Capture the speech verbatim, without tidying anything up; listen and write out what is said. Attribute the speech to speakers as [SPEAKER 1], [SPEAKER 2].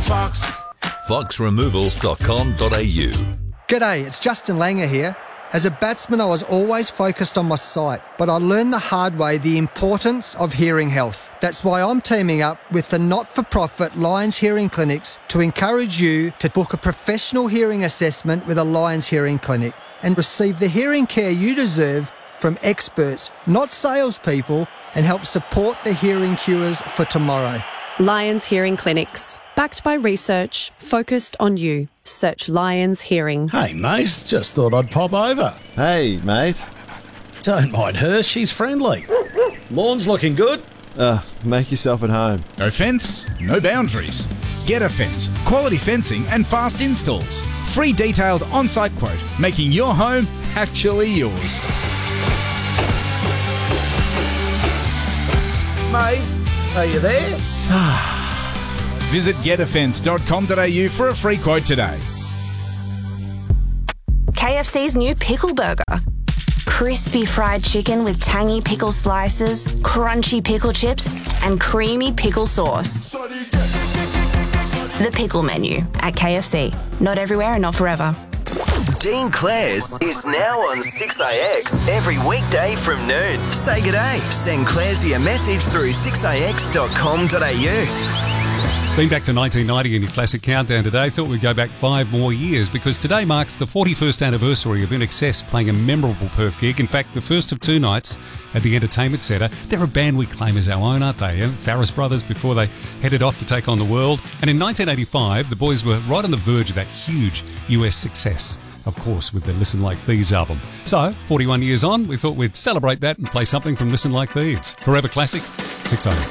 [SPEAKER 1] Fox.
[SPEAKER 2] fox removals dot com dot a u.
[SPEAKER 3] G'day, it's Justin Langer here. As a batsman, I was always focused on my sight, but I learned the hard way the importance of hearing health. That's why I'm teaming up with the not-for-profit Lions Hearing Clinics to encourage you to book a professional hearing assessment with a Lions Hearing Clinic and receive the hearing care you deserve from experts, not salespeople, and help support the hearing cures for tomorrow.
[SPEAKER 4] Lions Hearing Clinics. Backed by research, focused on you. Search Lions Hearing.
[SPEAKER 5] Hey, mate, just thought I'd pop over.
[SPEAKER 6] Hey, mate.
[SPEAKER 5] Don't mind her, she's friendly. Lawn's looking good.
[SPEAKER 6] Uh, make yourself at home.
[SPEAKER 7] No fence, no boundaries. Get a Fence. Quality fencing and fast installs. Free detailed on-site quote, making your home actually yours.
[SPEAKER 5] Mate, are you there?
[SPEAKER 7] Visit get a fence dot com dot a u for a free quote today.
[SPEAKER 8] K F C's new Pickle Burger. Crispy fried chicken with tangy pickle slices, crunchy pickle chips, and creamy pickle sauce. The Pickle Menu at K F C. Not everywhere and not forever.
[SPEAKER 9] Dean Clares is now on six A X every weekday from noon. Say g'day. Send Claresy a message through six a x dot com dot a u.
[SPEAKER 10] Been back to nineteen ninety in your classic countdown today. Thought we'd go back five more years because today marks the forty-first anniversary of I N X S playing a memorable Perth gig. In fact, the first of two nights at the Entertainment Centre. They're a band we claim as our own, aren't they? Yeah? Farris Brothers before they headed off to take on the world. And in nineteen eighty-five, the boys were right on the verge of that huge U S success, of course, with their Listen Like Thieves album. So, forty-one years on, we thought we'd celebrate that and play something from Listen Like Thieves. Forever classic, six oh.